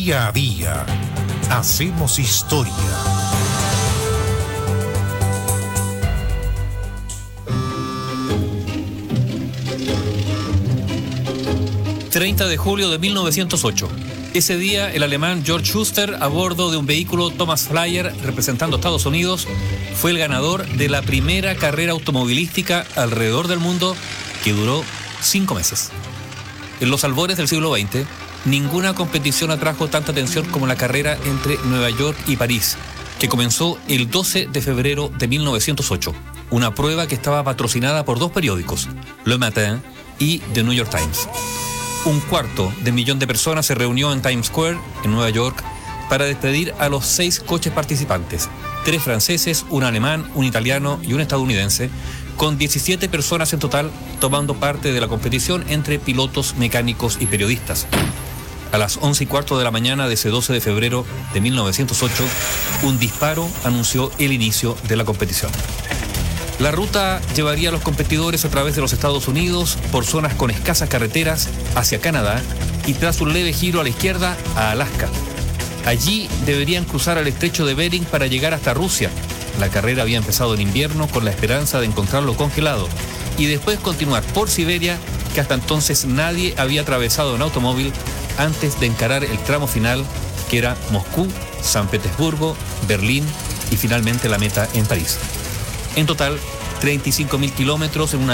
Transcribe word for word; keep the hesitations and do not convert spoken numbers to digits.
Día a día hacemos historia. treinta de julio de mil novecientos ocho. Ese día, el alemán Georg Schuster, a bordo de un vehículo Thomas Flyer representando a Estados Unidos, fue el ganador de la primera carrera automovilística alrededor del mundo que duró cinco meses. En los albores del siglo veinte, ninguna competición atrajo tanta atención como la carrera entre Nueva York y París, que comenzó el doce de febrero de mil novecientos ocho. Una prueba que estaba patrocinada por dos periódicos, Le Matin y The New York Times. Un cuarto de millón de personas se reunió en Times Square, en Nueva York, para despedir a los seis coches participantes, tres franceses, un alemán, un italiano y un estadounidense, con diecisiete personas en total tomando parte de la competición entre pilotos, mecánicos y periodistas. A las once y cuarto de la mañana de ese doce de febrero de mil novecientos ocho, un disparo anunció el inicio de la competición. La ruta llevaría a los competidores a través de los Estados Unidos, por zonas con escasas carreteras, hacia Canadá y tras un leve giro a la izquierda a Alaska. Allí deberían cruzar el estrecho de Bering para llegar hasta Rusia. La carrera había empezado en invierno con la esperanza de encontrarlo congelado y después continuar por Siberia, que hasta entonces nadie había atravesado en automóvil antes de encarar el tramo final, que era Moscú, San Petersburgo, Berlín y finalmente la meta en París. En total, treinta y cinco mil kilómetros en una